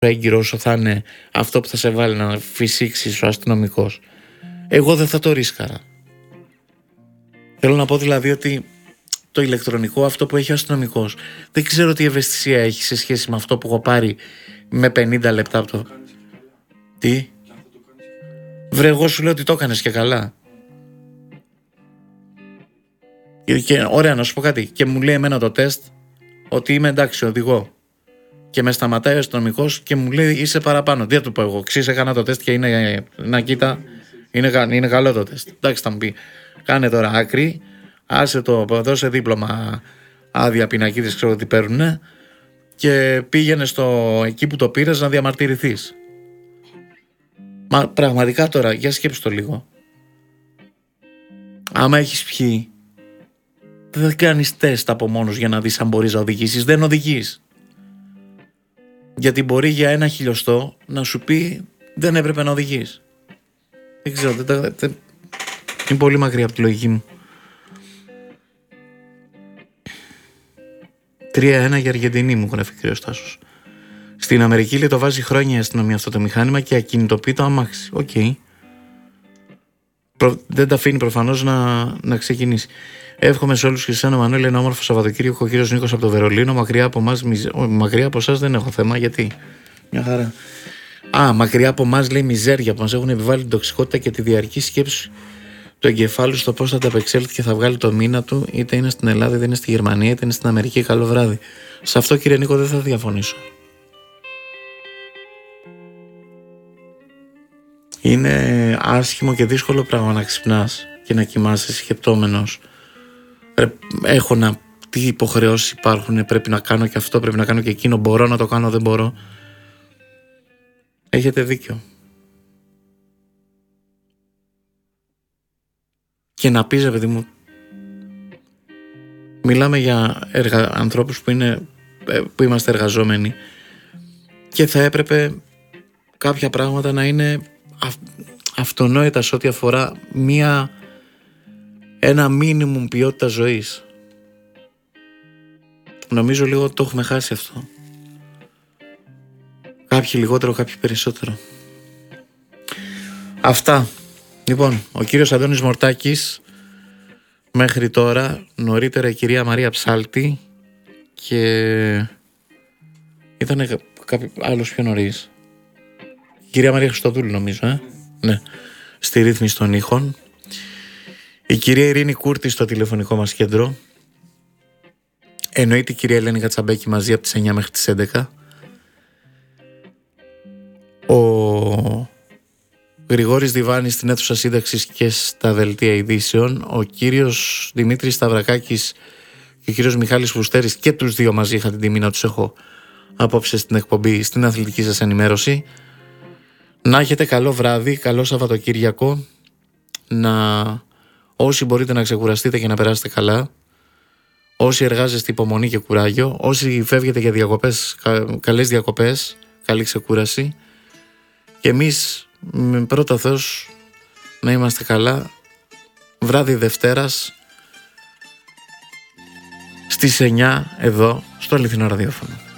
έγκυρο όσο θα είναι αυτό που θα σε βάλει να φυσήξεις ο αστυνομικός. Εγώ δεν θα το ρίσκαρα. Θέλω να πω δηλαδή ότι το ηλεκτρονικό αυτό που έχει ο αστυνομικός, δεν ξέρω τι ευαισθησία έχει σε σχέση με αυτό που έχω πάρει με 50 λεπτά από το... Τι? Βρε, εγώ σου λέω ότι το έκανες και καλά. Και ωραία, να σου πω κάτι. Και μου λέει εμένα το τεστ ότι είμαι εντάξει, οδηγώ. Και με σταματάει ο αστυνομικός και μου λέει είσαι παραπάνω. Τι θα του πω εγώ? Ξύς, έκανα το τεστ και είναι. Να κοίτα, είναι καλό το τεστ. Εντάξει, θα μου πει. Κάνε τώρα άκρη. Άσε το, δώσε δίπλωμα άδεια πινακίδες, ξέρω τι παίρνουνε. Και πήγαινε εκεί που το πήρες να διαμαρτυρηθείς. Μα πραγματικά τώρα, για σκέψου το λίγο. Άμα έχεις πιει, δεν κάνεις τεστ από μόνος για να δεις αν μπορείς να οδηγήσεις. Δεν οδηγείς. Γιατί μπορεί για 1 χιλιοστό να σου πει δεν έπρεπε να οδηγείς. Δεν ξέρω, είναι πολύ μακριά από τη λογική μου. 3-1 για Αργεντινή, μου γράφει ο κ. Στάσος. Στην Αμερική, λέει, το βάζει χρόνια η αστυνομία αυτό το μηχάνημα και ακινητοποιεί το αμάξι. Οκ. Δεν τα αφήνει προφανώς να ξεκινήσει. Εύχομαι σε όλους και σε ένα Μανώλη ένα όμορφο Σαββατοκύριακο. Ο κύριος Νίκος από το Βερολίνο. Μακριά από εσάς δεν έχω θέμα. Γιατί? Μια χαρά. Μακριά από εμάς, λέει, μιζέρια που μας έχουν επιβάλει την τοξικότητα και τη διαρκή σκέψη του εγκεφάλου στο πώς θα τα απεξέλθει και θα βγάλει το μήνα του, είτε είναι στην Ελλάδα, είτε είναι στη Γερμανία, είτε είναι στην Αμερική. Καλό βράδυ. Σε αυτό, κύριε Νίκο, δεν θα διαφωνήσω. Είναι άσχημο και δύσκολο πράγμα να ξυπνάς και να κοιμάσαι σκεπτόμενος. Τι υποχρεώσεις υπάρχουν, πρέπει να κάνω και αυτό, πρέπει να κάνω και εκείνο, μπορώ να το κάνω, δεν μπορώ. Έχετε δίκιο. Και να πεις, παιδί μου, μιλάμε για ανθρώπους που είμαστε εργαζόμενοι και θα έπρεπε κάποια πράγματα να είναι αυτονόητα σε ό,τι αφορά ένα μίνιμουμ ποιότητα ζωής. Νομίζω λίγο το έχουμε χάσει αυτό. Κάποιοι λιγότερο, κάποιοι περισσότερο. Αυτά. Λοιπόν, ο κύριος Αντώνης Μορτάκης μέχρι τώρα, νωρίτερα η κυρία Μαρία Ψάλτη και ήταν άλλος πιο νωρίς. Η κυρία Μαρία Χριστοδούλου νομίζω, ναι, στη ρύθμιση των ήχων. Η κυρία Ειρήνη Κούρτη στο τηλεφωνικό μας κέντρο. Εννοείται η κυρία Ελένη Κατσαμπέκη μαζί από τις 9 μέχρι τις 11. Ο Γρηγόρης Διβάνης στην αίθουσα σύνταξης και στα δελτία ειδήσεων. Ο κύριος Δημήτρης Σταυρακάκης και ο κύριος Μιχάλης Φουστέρης, και τους δύο μαζί είχα την τιμή να τους έχω απόψε στην εκπομπή, στην αθλητική σας ενημέρωση. Να έχετε καλό βράδυ, καλό Σαββατοκύριακο. Όσοι μπορείτε να ξεκουραστείτε και να περάσετε καλά. Όσοι εργάζεστε, υπομονή και κουράγιο. Όσοι φεύγετε για διακοπές, καλές διακοπές, καλή ξεκούραση. Και εμείς με πρώτα Θεός να είμαστε καλά. Βράδυ Δευτέρας στις 9 εδώ στο Αληθινό Ραδιόφωνο.